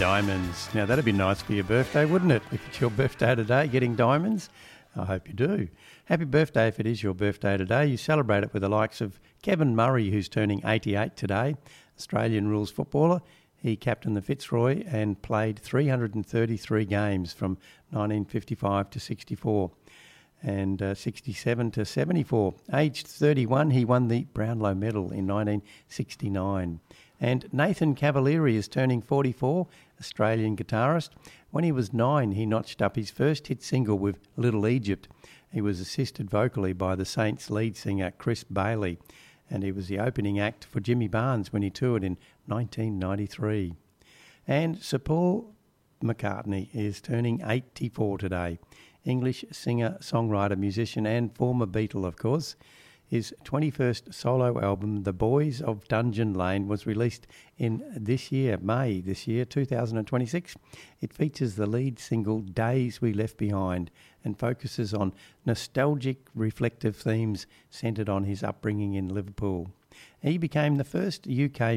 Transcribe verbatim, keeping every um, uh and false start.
Diamonds. Now, that'd be nice for your birthday, wouldn't it? If it's your birthday today, getting diamonds. I hope you do. Happy birthday if it is your birthday today. You celebrate it with the likes of Kevin Murray, who's turning eighty-eight today, Australian rules footballer. He captained the Fitzroy and played three hundred thirty-three games from nineteen fifty-five to sixty-four and uh, sixty-seven to seventy-four. Aged thirty-one, he won the Brownlow Medal in nineteen sixty-nine. And Nathan Cavalieri is turning forty-four, Australian guitarist. When he was nine, he notched up his first hit single with Little Egypt. He was assisted vocally by the Saints lead singer Chris Bailey, and he was the opening act for Jimmy Barnes when he toured in nineteen ninety-three. And Sir Paul McCartney is turning eighty-four today. English singer, songwriter, musician and former Beatle, of course. His twenty-first solo album, The Boys of Dungeon Lane, was released in this year, May this year, two thousand twenty-six. It features the lead single, Days We Left Behind, and focuses on nostalgic, reflective themes centred on his upbringing in Liverpool. He became the first U K